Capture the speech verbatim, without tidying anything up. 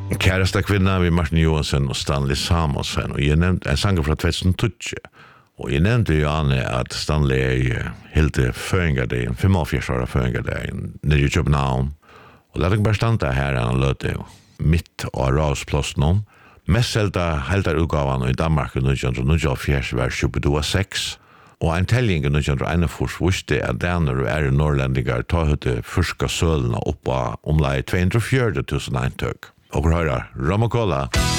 Käresta kvinna vid Martin Johansson och Stanley Samuelsen. Och jag nämnde en sang från tjugohundratio. Och jag nämnde ju Anne att Stanley är helt föringardagen, femogfjärde föringardagen, nere i Köpenhamn. Och det är bara stanta här han löte mitt och rasplåsen. Mest sälta heltar utgavan i Danmark i nittonhundranittioåtta var tjugosex. Og en telling i nittonhundraenogfyrre visste at denne er i norrländigar ta høyte første sølene oppa omlai tvåhundrafjorton tusen eintøk. Og høyre, Rom og Cola.